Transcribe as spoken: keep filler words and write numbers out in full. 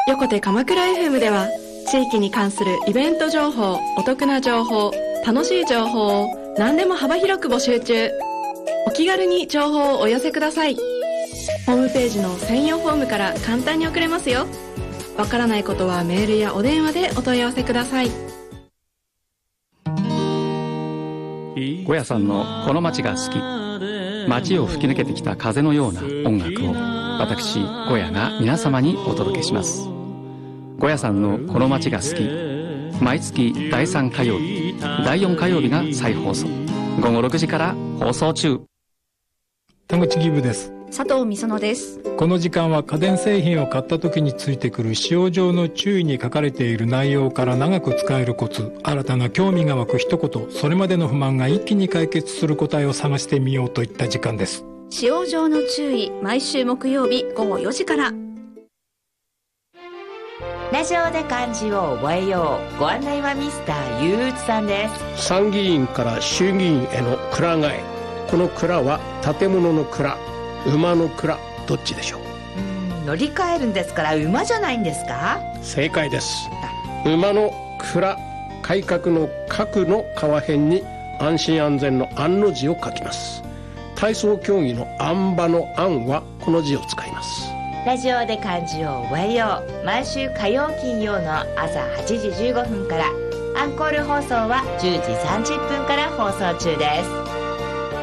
横手鎌倉 エフエム では地域に関するイベント情報、お得な情報、楽しい情報を何でも幅広く募集中。お気軽に情報をお寄せください。ホームページの専用フォームから簡単に送れますよ。わからないことはメールやお電話でお問い合わせください。 ゴヤさんのこの街が好き。街を吹き抜けてきた風のような音楽を私ゴヤが皆様にお届けします。ゴヤさんのこの街が好き、毎月だいさん火曜日、だいよん火曜日が再放送、ごごろくじから放送中。 田口義部です。 佐藤美園です。 この時間は家電製品を買った時についてくる使用上の注意に書かれている内容から長く使えるコツ、新たな興味が湧く一言、それまでの不満が一気に解決する答えを探してみようといった時間です。 使用上の注意、毎週木曜日ごごよじから。 ラジオで漢字を覚えよう。ご案内はミスターゆううつさんです。 参議院から衆議院への蔵替え、この蔵は建物の蔵、馬の蔵、どっちでしょう。 うーん、乗り換えるんですから馬じゃないんですか。 正解です。馬の蔵、改革の革の川辺に安心安全の安の字を書きます。体操競技のあん馬のあんはこの字を使います。 ラジオで漢字を覚えよう。毎週火曜金曜の朝はちじじゅうごふんから、アンコール放送はじゅうじさんじゅっぷんから放送中です。